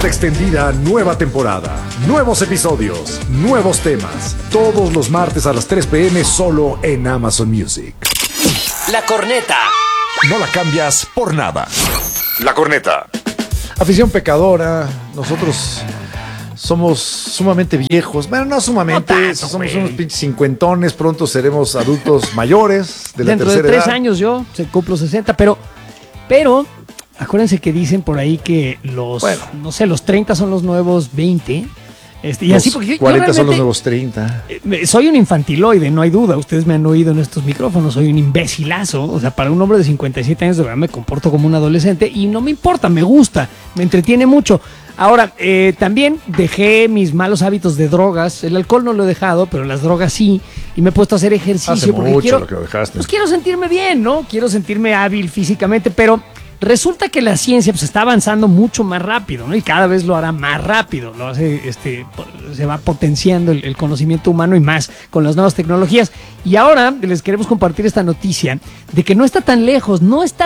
Realidad extendida, nueva temporada. Nuevos episodios, nuevos temas. Todos los martes a las 3 p.m. solo en Amazon Music. La Corneta. No la cambias por nada. La Corneta. Afición pecadora, nosotros somos sumamente viejos. Bueno, no sumamente, No tanto, somos güey. unos pinches cincuentones. Pronto seremos adultos mayores de la Dentro de tercera 3 edad. años yo se cumplo 60, pero acuérdense que dicen por ahí que los 30 son los nuevos 20. Y Los así porque yo 40 son los realmente, nuevos 30. soy un infantiloide, no hay duda. Ustedes me han oído en estos micrófonos, soy un imbécilazo. O sea, para un hombre de 57 años de verdad me comporto como un adolescente y no me importa, me gusta, me entretiene mucho. Ahora, también dejé mis malos hábitos de drogas. El alcohol no lo he dejado, pero las drogas sí. Y me he puesto a hacer ejercicio Hace porque mucho quiero, lo que lo dejaste. pues quiero sentirme bien, ¿no? Quiero sentirme hábil físicamente, pero resulta que la ciencia pues, está avanzando mucho más rápido, ¿no? Y cada vez lo hará más rápido, lo hace, se va potenciando el conocimiento humano y más con las nuevas tecnologías. Y ahora les queremos compartir esta noticia de que no está tan lejos.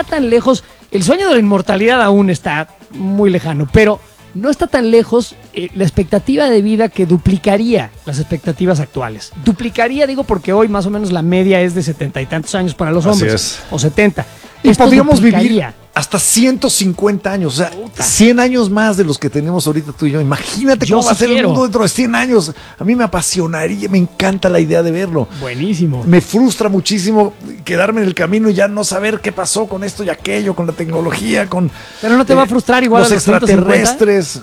El sueño de la inmortalidad aún está muy lejano, pero no está tan lejos la expectativa de vida que duplicaría las expectativas actuales. Duplicaría, digo, porque hoy más o menos la media es de 70 y tantos años para los Así hombres. es. O 70. Y Esto podríamos vivir duplicaría. hasta 150 años, o sea, Puta. 100 años más de los que tenemos ahorita tú y yo. Imagínate Yo cómo va a sí ser el quiero. mundo dentro de 100 años. A mí me apasionaría, me encanta la idea de verlo. Buenísimo. Me frustra muchísimo quedarme en el camino y ya no saber qué pasó con esto y aquello, con la tecnología, con Pero no te va a frustrar igual los a los 150? extraterrestres.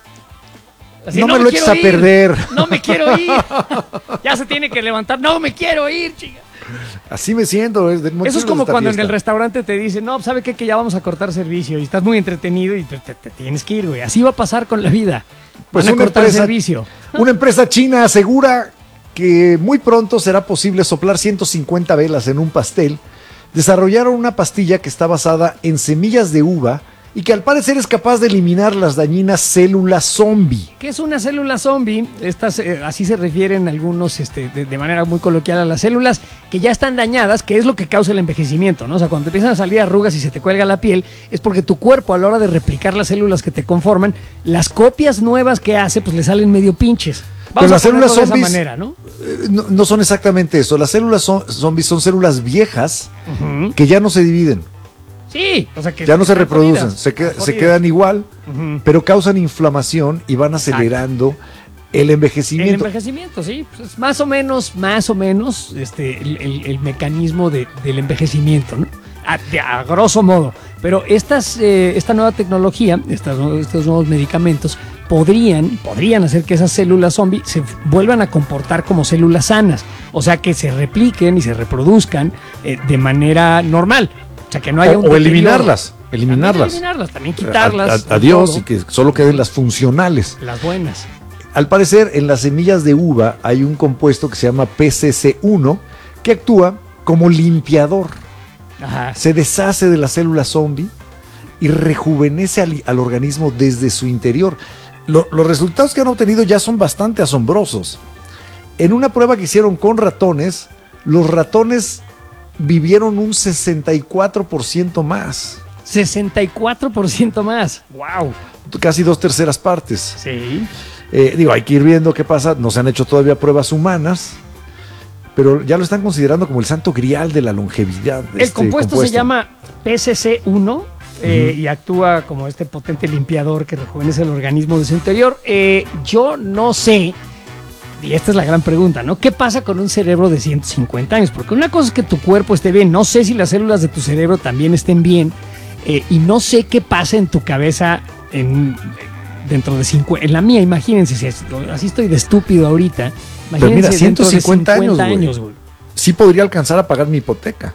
Así, No me lo eches a quiero ir, perder. No me quiero ir. Ya se tiene que levantar. No me quiero ir, chica. Así me siento. Eso es como cuando en el restaurante te dicen, no, ¿sabe qué? Que ya vamos a cortar servicio y estás muy entretenido y te tienes que ir, güey. Así va a pasar con la vida. Pues Van a una cortar empresa, servicio. Una empresa china asegura que muy pronto será posible soplar 150 velas en un pastel. Desarrollaron una pastilla que está basada en semillas de uva y que al parecer es capaz de eliminar las dañinas células zombie. ¿Qué es una célula zombie? Estas, así se refieren algunos de manera muy coloquial a las células que ya están dañadas, que es lo que causa el envejecimiento, ¿no? O sea, cuando te empiezan a salir arrugas y se te cuelga la piel, es porque tu cuerpo a la hora de replicar las células que te conforman, las copias nuevas que hace, pues le salen medio pinches. Vamos Pero las a ponerlo células de esa zombies manera, ¿no? No son exactamente eso. Las células zombies son células viejas que ya no se dividen, Sí, o sea que ya no se están reproducen, jodidas, se están se jodidas. quedan igual, Ujú. pero causan inflamación y van acelerando el El envejecimiento. envejecimiento, sí, pues es más o menos, el mecanismo del envejecimiento, ¿no? A grosso modo. Pero esta nueva tecnología, estos nuevos medicamentos, podrían hacer que esas células zombie se vuelvan a comportar como células sanas. O sea, que se repliquen y se reproduzcan de manera normal. O sea, que no haya un O deterioro. eliminarlas. También quitarlas. Adiós, todo. y que solo queden las funcionales. Las buenas. Al parecer, en las semillas de uva hay un compuesto que se llama PCC1 que actúa como limpiador. Ajá. Se deshace de la célula zombie y rejuvenece al organismo desde su interior. Los resultados que han obtenido ya son bastante asombrosos. En una prueba que hicieron con ratones, los ratones vivieron un 64% más. 64% más. ¡Wow! Casi 2/3 partes. Sí. Hay que ir viendo qué pasa. No se han hecho todavía pruebas humanas, pero ya lo están considerando como el santo grial de la longevidad. El compuesto se llama PCC1 y actúa como este potente limpiador que rejuvenece el organismo de su interior. Yo no sé, y esta es la gran pregunta, ¿no? ¿Qué pasa con un cerebro de 150 años? Porque una cosa es que tu cuerpo esté bien, no sé si las células de tu cerebro también estén bien, y no sé qué pasa en tu cabeza dentro de 50, en la mía, imagínense, así estoy de estúpido ahorita. Pero mira, Imagínense dentro de 150 50 años, güey. Sí podría alcanzar a pagar mi hipoteca.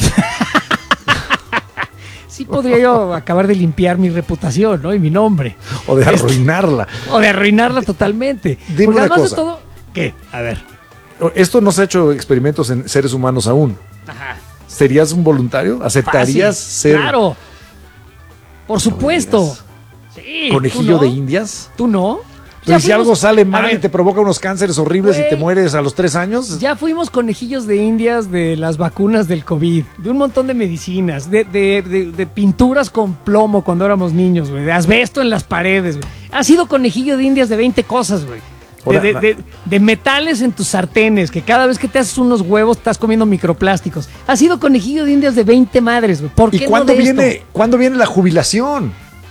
Sí podría yo acabar de limpiar mi reputación, ¿no? Y mi nombre. O de arruinarla. O de arruinarla totalmente. Dime Porque una además cosa. de todo... ¿Qué? A ver. Esto no se ha hecho experimentos en seres humanos aún. Ajá. ¿Serías un voluntario? ¿Aceptarías Fácil. ser Claro. Por supuesto. digas. Sí. conejillo ¿tú no? de indias? ¿Tú no? Pero si fuimos- algo sale a mal ver, y te provoca unos cánceres horribles y te Güey. mueres a los 3 años, Ya fuimos conejillos de indias de las vacunas del COVID, de un montón de medicinas, de pinturas con plomo cuando éramos niños, güey, de asbesto en las paredes, güey. Has sido conejillo de indias de 20 cosas, güey. De metales en tus sartenes, que cada vez que te haces unos huevos estás comiendo microplásticos. Has sido conejillo de indias de 20 madres, güey. ¿Por qué ¿Y cuándo no de viene, esto? cuándo viene la jubilación?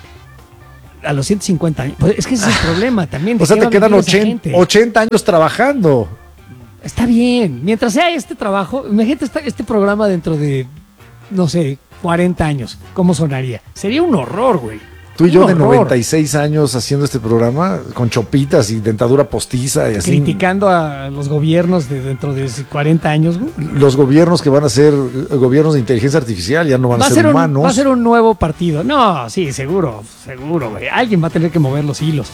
A los 150 años. Pues es que ese es el problema también. O sea, te quedan 80. 80 años trabajando. Está bien. Mientras sea este trabajo, imagínate este programa dentro de, no sé, 40 años. ¿Cómo sonaría? Sería un horror, güey. Tú y yo Un de horror. 96 años haciendo este programa con chopitas y dentadura postiza y así. Criticando a los gobiernos de dentro de 40 años, güey. Los gobiernos que van a ser gobiernos de inteligencia artificial ya no van a ser humanos. Va a ser un nuevo partido. No, sí, seguro, güey. Alguien va a tener que mover los hilos.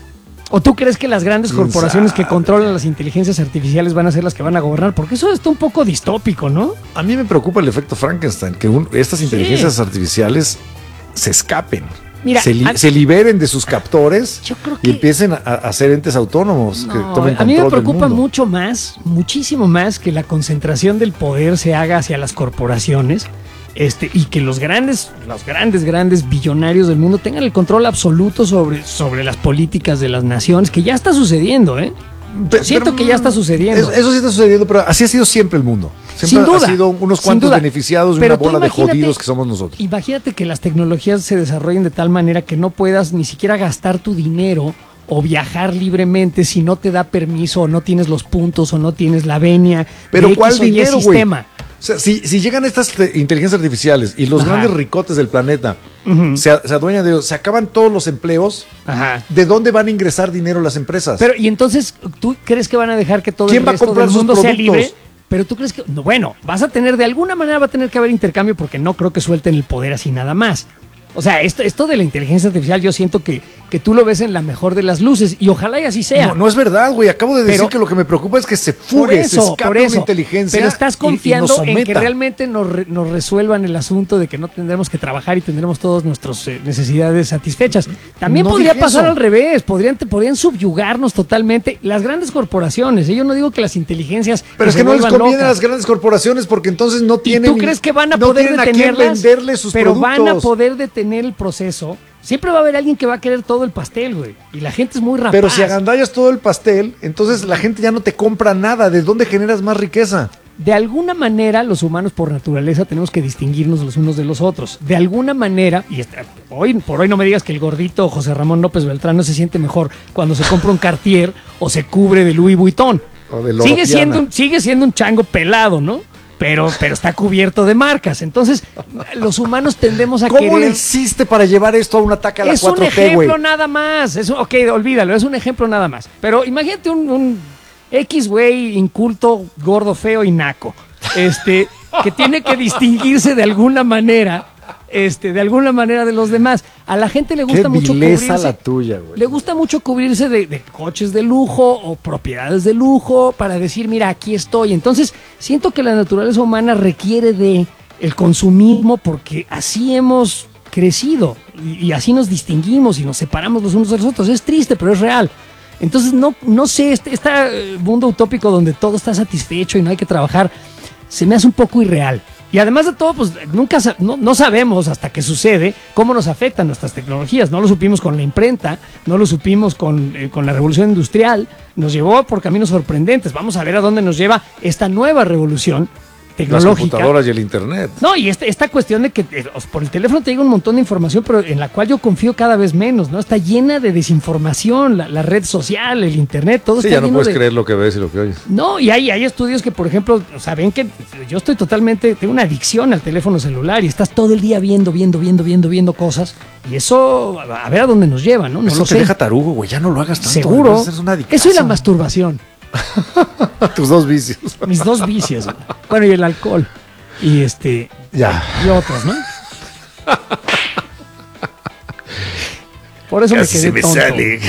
¿O tú crees que las grandes ¿Quién corporaciones sabe? que controlan las inteligencias artificiales van a ser las que van a gobernar? Porque eso está un poco distópico, ¿no? A mí me preocupa el efecto Frankenstein, que estas inteligencias artificiales se escapen. Mira, se liberen de sus captores yo creo y que empiecen a ser entes autónomos que no, tomen a mí me control del preocupa mundo. mucho más, muchísimo más que la concentración del poder se haga hacia las corporaciones, y que los grandes billonarios del mundo tengan el control absoluto sobre las políticas de las naciones, que ya está sucediendo, ¿eh? Siento que ya está sucediendo. Eso sí está sucediendo, pero así ha sido siempre el mundo. Siempre Sin duda, ha sido unos sin cuantos duda. beneficiados y Pero una tú bola de imagínate- jodidos que somos nosotros. Imagínate que las tecnologías se desarrollen de tal manera que no puedas ni siquiera gastar tu dinero o viajar libremente si no te da permiso o no tienes los puntos o no tienes la venia. Pero de ¿cuál X o Y dinero, güey? sistema. O sea, si llegan estas inteligencias artificiales y los Ajá. grandes ricotes del planeta Ujú. se adueñan de ellos, se acaban todos los empleos, Ajá. ¿de dónde van a ingresar dinero las empresas? Pero, y entonces, ¿tú crees que van a dejar que todo ¿Quién el va a resto comprar del sus mundo sea productos? libre? Pero tú crees que, no, bueno, vas a tener, de alguna manera va a tener que haber intercambio porque no creo que suelten el poder así nada más. O sea, esto de la inteligencia artificial yo siento que tú lo ves en la mejor de las luces y ojalá y así sea. No, no es verdad, güey. Acabo de decir Pero- que lo que me preocupa es que se fugue, se escape una inteligencia. Pero estás y nos confiando en que someta. realmente nos resuelvan el asunto de que no tendremos que trabajar y tendremos todas nuestras necesidades satisfechas. También No podría dije pasar eso. al revés, podrían subyugarnos totalmente las grandes corporaciones. Yo no digo que las inteligencias Pero es se que no les vuelvan conviene a locas. las grandes corporaciones porque entonces no ¿Y tienen. tú crees que van a no poder tienen a quién detenerlas? venderle sus pero productos. van a poder detener el proceso. Siempre va a haber alguien que va a querer todo el pastel, güey. Y la gente es muy rapaz. Pero si agandallas todo el pastel, entonces la gente ya no te compra nada. ¿De dónde generas más riqueza? De alguna manera, los humanos por naturaleza tenemos que distinguirnos los unos de los otros. De alguna manera, y hoy por hoy no me digas que el gordito José Ramón López Beltrán no se siente mejor cuando se compra un Cartier o se cubre de Louis Vuitton. O de Sigue Loropiana. siendo un chango pelado, ¿no? Pero está cubierto de marcas. Entonces, los humanos tendemos a ¿Cómo querer... le hiciste para llevar esto a un ataque a la Es 4T, un ejemplo güey? nada más. Ok, olvídalo, es un ejemplo nada más. Pero imagínate un X güey inculto, gordo, feo y naco. Que tiene que distinguirse de alguna manera. De los demás. A la gente le gusta Qué mucho vileza cubrirse. la tuya, güey. Le gusta mucho cubrirse de coches de lujo o propiedades de lujo para decir, mira, aquí estoy. Entonces, siento que la naturaleza humana requiere de el consumismo porque así hemos crecido y así nos distinguimos y nos separamos los unos de los otros. Es triste, pero es real. Entonces, no sé, este mundo utópico donde todo está satisfecho y no hay que trabajar, se me hace un poco irreal. Y además de todo, pues no sabemos hasta que sucede cómo nos afectan nuestras tecnologías. No lo supimos con la imprenta, no lo supimos con la revolución industrial. Nos llevó por caminos sorprendentes. Vamos a ver a dónde nos lleva esta nueva revolución Las tecnológica. computadoras y el internet. No, y esta cuestión de que por el teléfono te llega un montón de información, pero en la cual yo confío cada vez menos, ¿no? Está llena de desinformación, la red social, el internet, todo Sí, está ya no lleno puedes de... creer lo que ves y lo que oyes. No, y hay estudios que, por ejemplo, ven que yo tengo una adicción al teléfono celular y estás todo el día viendo cosas y eso, a ver a dónde nos lleva, ¿no? No Eso lo te sé. deja tarugo, güey. Ya no lo hagas tanto. Seguro. Es una adicción. Eso y la masturbación. Tus dos vicios. Mis dos vicios. Güey. Bueno, y el alcohol. Y Ya. y otros, ¿no? Por eso Casi me se quedé me tonto. sale.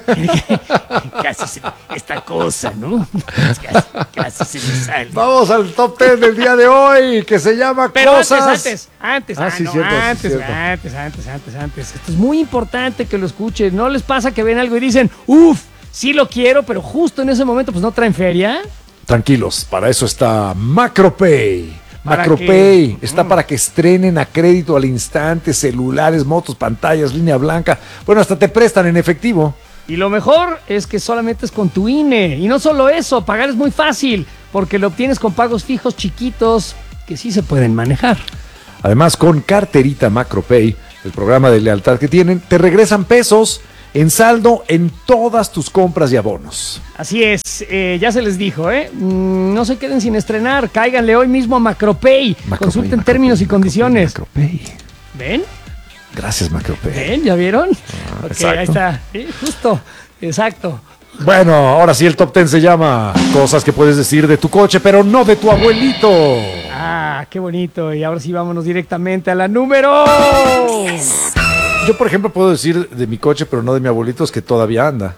Esta cosa, ¿no? Casi se me sale. Vamos al top 10 del día de hoy, que se llama Pero Cosas. antes. Ah, sí, No, cierto, antes. cierto. Esto es muy importante que lo escuchen. ¿No les pasa que ven algo y dicen, uff, sí lo quiero, pero justo en ese momento pues no traen feria? Tranquilos, para eso está MacroPay. Macropay está para que estrenen a crédito al instante celulares, motos, pantallas, línea blanca. Bueno, hasta te prestan en efectivo. Y lo mejor es que solamente es con tu INE. Y no solo eso, pagar es muy fácil, porque lo obtienes con pagos fijos chiquitos que sí se pueden manejar. Además, con carterita Macropay, el programa de lealtad que tienen, te regresan pesos en saldo en todas tus compras y abonos. Así es, ya se les dijo, no se queden sin estrenar, cáiganle hoy mismo a Macropay. Consulten términos y condiciones. Macropay. ¿Ven? Gracias, Macropay. ¿Ven? ¿Ya vieron? Ok, exacto. ahí está, sí, justo, exacto. Bueno, ahora sí el top 10 se llama cosas que puedes decir de tu coche, pero no de tu abuelito. Ah, qué bonito. Y ahora sí vámonos directamente a la número... Yo, por ejemplo, puedo decir de mi coche, pero no de mi abuelito, es que todavía anda.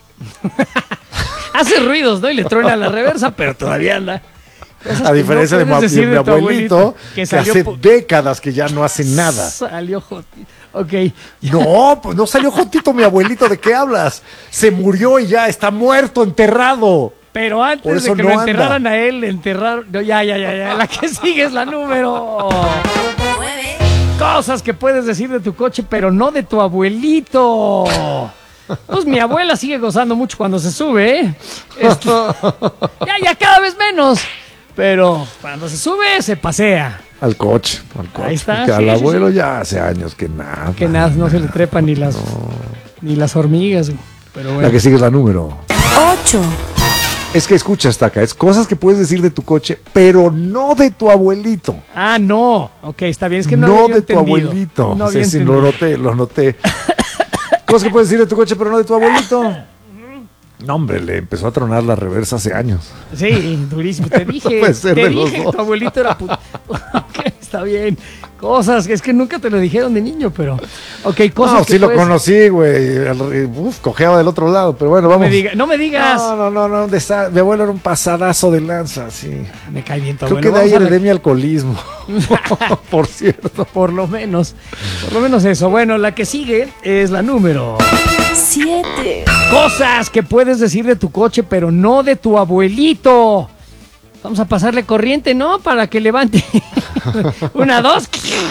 Hace ruidos, ¿no? Y le truena la reversa, pero todavía anda. A diferencia de mi abuelito, que hace décadas que ya no hace nada. Salió jotito. Ok. No, pues no salió jotito mi abuelito, ¿de qué hablas? Se murió y ya está muerto, enterrado. Pero antes de que lo enterraran a él, enterraron... No, ya. La que sigue es la número... 9. Cosas que puedes decir de tu coche, pero no de tu abuelito. Pues mi abuela sigue gozando mucho cuando se sube, ¿eh? Ya cada vez menos. Pero cuando se sube, se pasea. Al coche. Ahí está. Sí, al abuelo ya hace años que nada. Que nada, no se le trepan ni las hormigas. Pero bueno. La que sigue es la número 8. Es que escucha, Estaca, es cosas que puedes decir de tu coche, pero no de tu abuelito. Ah, no. Ok, está bien, es que no había de tu abuelito. No sí, lo noté. Cosas que puedes decir de tu coche, pero no de tu abuelito. No, hombre, le empezó a tronar la reversa hace años. Sí, durísimo. Te dije, No puede ser de los que dos. tu abuelito era puto. Ok, está bien. Cosas, es que nunca te lo dijeron de niño, pero... Ok, cosas no, que sí lo conocí, güey. Cojeaba del otro lado, pero bueno, vamos. No me digas. No. ¿Dónde está? Mi abuelo era un pasadazo de lanza, sí. Me cae bien tu Creo abuelo. que de ahí heredé mi alcoholismo. Por cierto. Por lo menos eso. Bueno, la que sigue es la número 7. Cosas que puedes decir de tu coche, pero no de tu abuelito. Vamos a pasarle corriente, ¿no? Para que levante. 1, 2.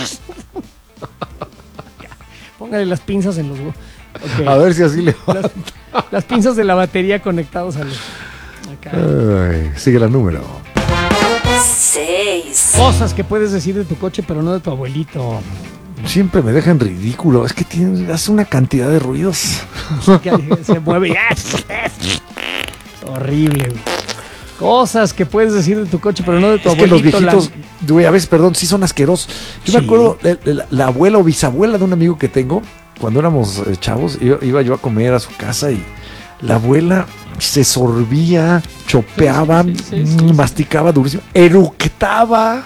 Póngale las pinzas en los... Okay. A ver si así levanta. Las pinzas de la batería conectados a los... Ay, sigue la número 6. Cosas que puedes decir de tu coche, pero no de tu abuelito. Siempre me dejan ridículo. Es que hace una cantidad de ruidos. Se mueve ya. Es horrible, güey. Cosas que puedes decir de tu coche, pero no de tu abuelito. Es que los viejitos, güey, a veces, perdón, sí son asquerosos. Yo me acuerdo, la abuela o bisabuela de un amigo que tengo, cuando éramos chavos, iba yo a comer a su casa y la abuela se sorbía, chopeaba, masticaba durísimo, eructaba.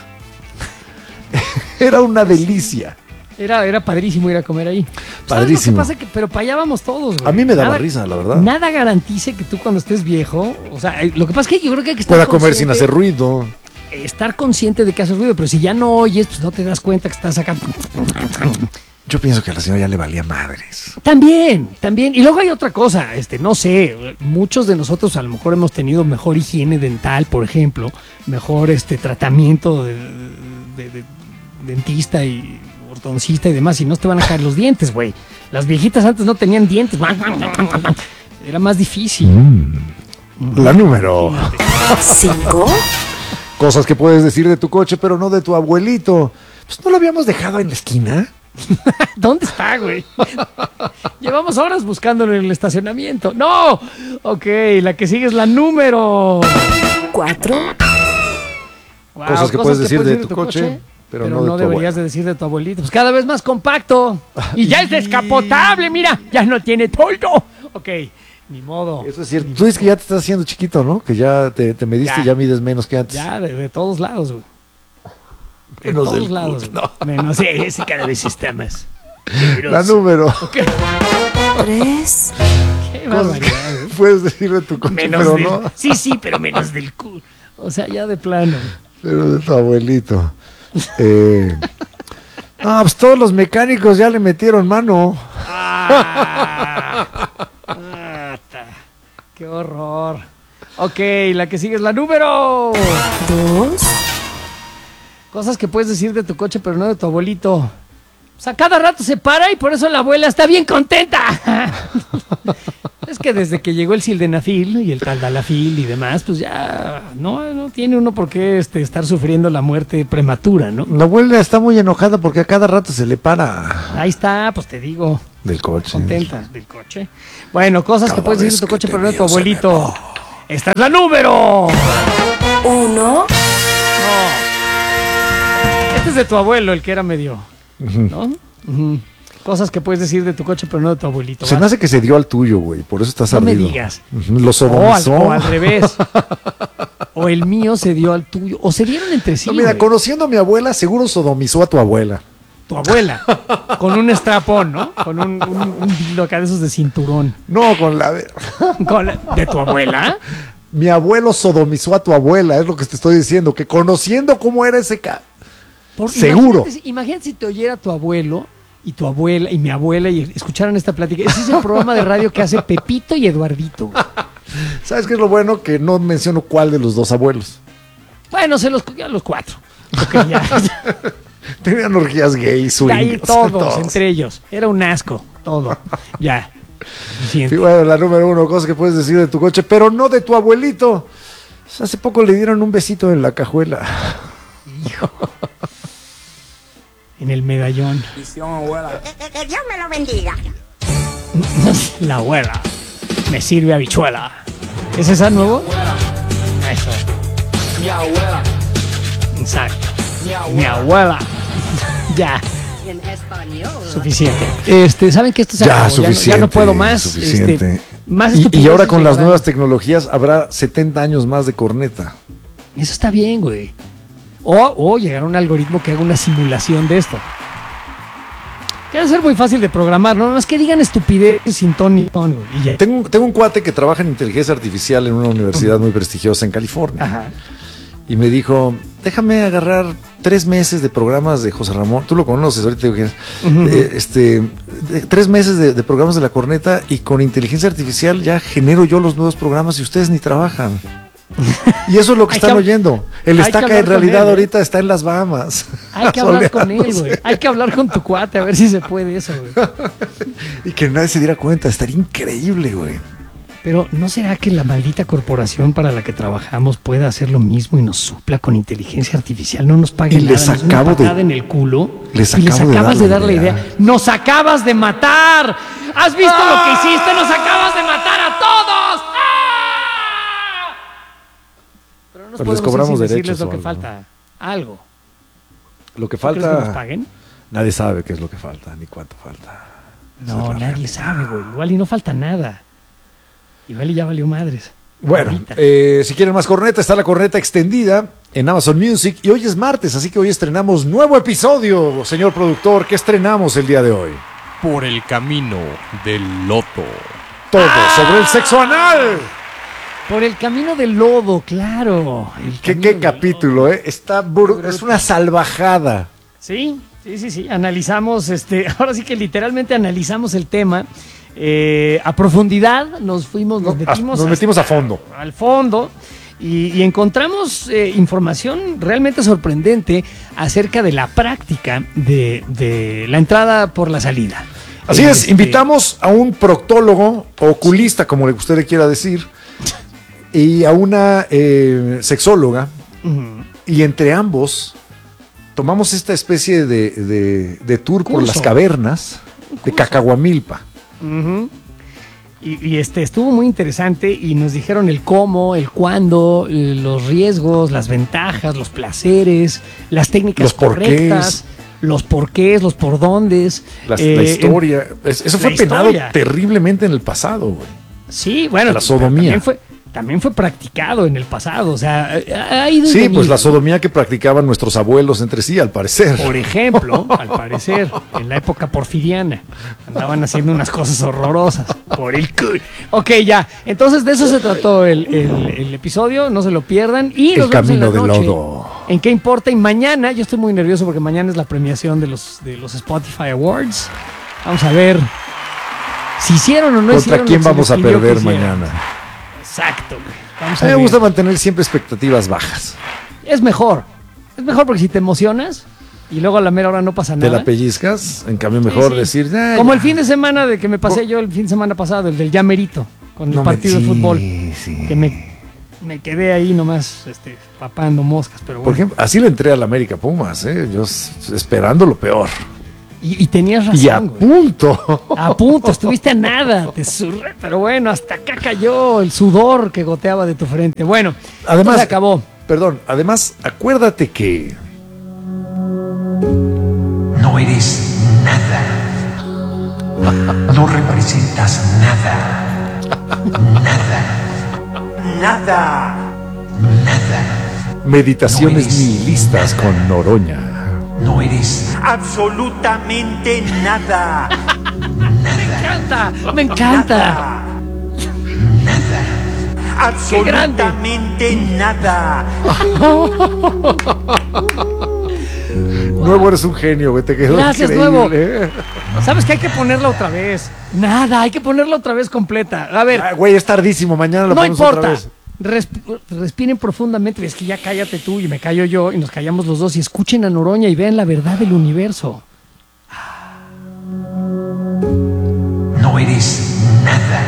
Era una delicia. Era padrísimo ir a comer ahí. Padrísimo. Lo que pasa pero para allá vamos todos, güey. A mí me daba risa, la verdad. Nada garantice que tú cuando estés viejo, o sea, lo que pasa es que yo creo que hay que estar pueda comer sin hacer ruido. Estar consciente de que haces ruido, pero si ya no oyes, pues no te das cuenta que estás acá. Yo pienso que a la señora ya le valía madres. También. Y luego hay otra cosa, no sé, muchos de nosotros a lo mejor hemos tenido mejor higiene dental, por ejemplo, mejor tratamiento de dentista y ortodoncista y demás, y no te van a caer los dientes, güey. Las viejitas antes no tenían dientes. Era más difícil. La número 5. Cosas que puedes decir de tu coche, pero no de tu abuelito. Pues no lo habíamos dejado en la esquina. ¿Dónde está, güey? Llevamos horas buscándolo en el estacionamiento. ¡No! Ok, la que sigue es la número 4. Wow, cosas que puedes decir de tu coche, pero no de tu deberías de decir de tu abuelito. Pues cada vez más compacto. Y ya es descapotable, mira. Ya no tiene toldo. Ok, ni modo. Eso es cierto. Tú dices que ya te estás haciendo chiquito, ¿no? Que ya te mediste y ya mides menos que antes. Ya, de todos lados, güey. De Menos todos del lados. culo, no. Menos, sí, ese cada vez está más. La número. 3. Qué barbaridad, güey. Puedes decir de tu coche, Menos pero del, no. Sí, pero menos del culo. O sea, ya de plano. Pero de tu abuelito. Pues todos los mecánicos ya le metieron mano. Qué horror. Ok, la que sigue es la número 2. Cosas que puedes decir de tu coche, pero no de tu abuelito. O sea, cada rato se para y por eso la abuela está bien contenta. Es que desde que llegó el sildenafil y el taldalafil y demás, pues ya no tiene uno por qué estar sufriendo la muerte prematura, ¿no? La abuela está muy enojada porque a cada rato se le para Ahí está, pues te digo. del coche. Contenta del coche. Bueno, cosas que Cada puedes decir vez de tu que coche, te pero no de tu veo, se me abuelito. Esta es la número. 1, Este es de tu abuelo, el que era medio, ¿no? Ujú. Cosas que puedes decir de tu coche, pero no de tu abuelito. Se me hace que se dio al tuyo, güey, por eso estás No me ardido. digas. Lo sodomizó. O al revés. O el mío se dio al tuyo. O se dieron entre sí. No, mira, güey. conociendo a mi abuela, seguro sodomizó a tu abuela. Tu abuela. Con un strapón, ¿no? Con un dildo acá de esos de cinturón. No, con la... ¿De tu abuela? Mi abuelo sodomizó a tu abuela, es lo que te estoy diciendo, que conociendo cómo era ese seguro. Imagínate si te oyera tu abuelo y tu abuela y mi abuela y escucharan esta plática. Ese es el programa de radio que hace Pepito y Eduardito, güey. ¿Sabes qué es lo bueno? Que no menciono cuál de los dos abuelos. Bueno, ya los cuatro. Porque ya, Tenían orgías gays, de ahí swingers, todos, entre ellos. Era un asco, todo. Ya. Sí, bueno, la número 1, cosas que puedes decir de tu coche, pero no de tu abuelito. Hace poco le dieron un besito en la cajuela. En el medallón. Que Dios me lo bendiga. La abuela. Me sirve habichuela. ¿Es esa nuevo? Eso. Mi abuela, Exacto. mi Mi abuela. abuela. Ya. En español. Suficiente. ¿Saben que esto se acabó? Ya no puedo más. Suficiente. Más y estupideces ahora con las llegarán. nuevas tecnologías habrá 70 años más de corneta. Eso está bien, güey. O llegar a un algoritmo que haga una simulación de esto. Que debe ser muy fácil de programar, ¿no? No es que digan estupidez sin ton ni ton, güey. Y ya. Tengo un cuate que trabaja en inteligencia artificial en una universidad muy prestigiosa en California. Ajá. Y me dijo, déjame agarrar 3 meses de programas de José Ramón. Tú lo conoces, ahorita digo quién es. 3 meses de programas de la corneta y con inteligencia artificial ya genero yo los nuevos programas y ustedes ni trabajan. Y eso es lo que Hay están que- oyendo. El hay que estaca hablar en con realidad él, ¿eh? ahorita está en las Bahamas. Hay que hablar con él, Soleándose. güey. Hay que hablar con tu cuate a ver si se puede eso, güey. Y que nadie se diera cuenta. Estaría increíble, güey. Pero ¿no será que la maldita corporación para la que trabajamos pueda hacer lo mismo y nos supla con inteligencia artificial? No nos pague Y nada, les nos dé una acabo de- patada en el culo. les y les acabo de acabas dar de la dar la idea. idea. ¡Nos acabas de matar! ¿Has visto lo que hiciste? ¡Nos acabas de matar a todos! ¡Ah! Pero no nos Pero les podemos cobramos ir sin derechos decirles lo o que algo, falta. Algo. Lo que ¿Tú crees que nos falta... paguen? Nadie sabe qué es lo que falta, ni cuánto falta. Esa No, es la nadie realidad. sabe, güey. Igual y no falta nada. Igual y ya valió madres. Bueno, Ahorita. si quieren más corneta, está la corneta extendida en Amazon Music. Y hoy es martes, así que hoy estrenamos nuevo episodio, señor productor. ¿Qué estrenamos el día de hoy? Por el camino del loto. Todo sobre el sexo anal. Por el camino del lodo, claro. El ¿Qué camino del capítulo, eh? Es una salvajada. Sí. Analizamos, ahora sí que literalmente analizamos el tema a profundidad. Nos Metimos a fondo. al fondo y encontramos información realmente sorprendente acerca de la práctica de la entrada por la salida. Así es, invitamos a un proctólogo, oculista, como usted le quiera decir, y a una sexóloga, y entre ambos tomamos esta especie de tour por Curso. las cavernas de Cacahuamilpa. Ujú. Y estuvo muy interesante y nos dijeron el cómo, el cuándo, los riesgos, las ventajas, los placeres, las técnicas Los porqués. correctas, los porqués, los por dóndes. La historia. Eso fue la penado historia. terriblemente en el pasado, güey. Sí, bueno, La sodomía. también fue practicado en el pasado, o sea, ha ido y Sí, venido. pues la sodomía que practicaban nuestros abuelos entre sí, al parecer. Por ejemplo, al parecer, en la época porfiriana, andaban haciendo unas cosas horrorosas. Por el culo. Ok, ya. Entonces, de eso se trató el episodio. No se lo pierdan. Y El nos vemos en la camino del noche. lodo. ¿En qué importa? Y mañana, yo estoy muy nervioso porque mañana es la premiación de los Spotify Awards. Vamos a ver si hicieron o no ¿Contra hicieron. quién lo que se vamos a les pidió que perder hicieran. mañana? Exacto. Güey. Vamos A a mí me ver. gusta mantener siempre expectativas bajas. Es mejor. Es mejor porque si te emocionas y luego a la mera hora no pasa Te nada. la pellizcas, en cambio mejor Sí. decir... Como el fin de semana de que me pasé yo el fin de semana pasado, el del Llamerito, con el partido de fútbol. Sí. Que me quedé ahí nomás papando moscas, pero Por bueno. ejemplo, así le entré al América Pumas, yo esperando lo peor. Y tenías Y a razón, güey. punto. A punto, estuviste a nada, te zurré, pero bueno, hasta acá cayó el sudor que goteaba de tu frente. Bueno, Además, se acabó. Perdón, además, acuérdate que... No eres nada. No representas nada. Nada. Nada. Nada. Meditaciones No eres nihilistas nada. con Noroña. No eres absolutamente nada. Me encanta. Nada. Absolutamente nada. Nuevo, eres un genio, güey, te quedó Gracias, increíble. ¿Sabes que hay que ponerla otra vez? Nada, hay que ponerla otra vez completa. A ver, Ah, güey, es tardísimo, mañana lo no ponemos otra importa. vez. Respiren profundamente. Es que ya cállate tú y me callo yo y nos callamos los dos y escuchen a Noroña y vean la verdad del universo. No eres nada.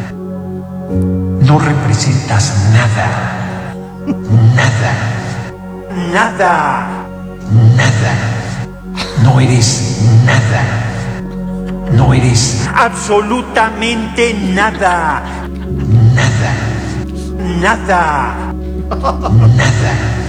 No representas nada. Nada. Nada. Nada. No eres nada. No eres absolutamente nada. Nada. Nada. Nada.